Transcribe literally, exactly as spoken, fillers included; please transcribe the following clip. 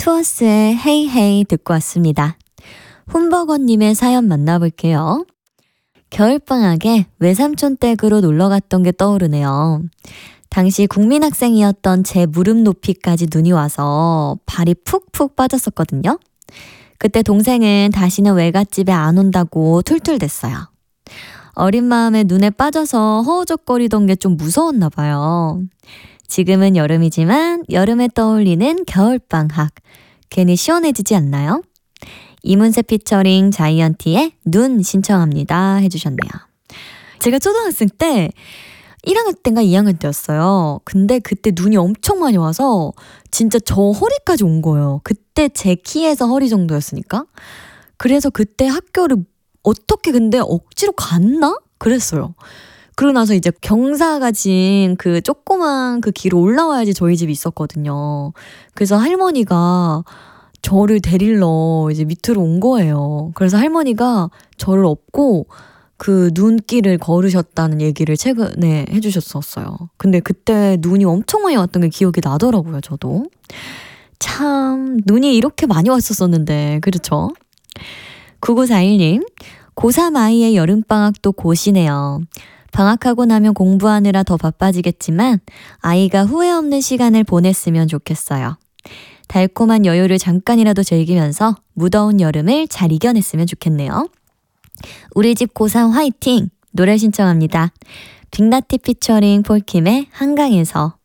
투어스의 헤이 헤이 듣고 왔습니다. 훈버거님의 사연 만나볼게요. 겨울방학에 외삼촌 댁으로 놀러갔던 게 떠오르네요. 당시 국민학생이었던 제 무릎 높이까지 눈이 와서 발이 푹푹 빠졌었거든요. 그때 동생은 다시는 외갓집에 안 온다고 툴툴댔어요. 어린 마음에 눈에 빠져서 허우적거리던 게 좀 무서웠나 봐요. 지금은 여름이지만 여름에 떠올리는 겨울방학. 괜히 시원해지지 않나요? 이문세 피처링 자이언티의 눈 신청합니다 해주셨네요. 제가 초등학생 때 일 학년 때인가 이 학년 때였어요. 근데 그때 눈이 엄청 많이 와서 진짜 저 허리까지 온 거예요. 그때 제 키에서 허리 정도였으니까. 그래서 그때 학교를 어떻게 근데 억지로 갔나? 그랬어요. 그러고 나서 이제 경사가 진 그 조그만 그 길을 올라와야지 저희 집이 있었거든요. 그래서 할머니가 저를 데리러 이제 밑으로 온 거예요. 그래서 할머니가 저를 업고 그 눈길을 걸으셨다는 얘기를 최근에 해주셨었어요. 근데 그때 눈이 엄청 많이 왔던 게 기억이 나더라고요, 저도. 참, 눈이 이렇게 많이 왔었었는데, 그렇죠? 구구사일님, 고삼 아이의 여름방학도 곧이네요. 방학하고 나면 공부하느라 더 바빠지겠지만 아이가 후회 없는 시간을 보냈으면 좋겠어요. 달콤한 여유를 잠깐이라도 즐기면서 무더운 여름을 잘 이겨냈으면 좋겠네요. 우리 집 고삼 화이팅! 노래 신청합니다. 빅나티 피처링 폴킴의 한강에서.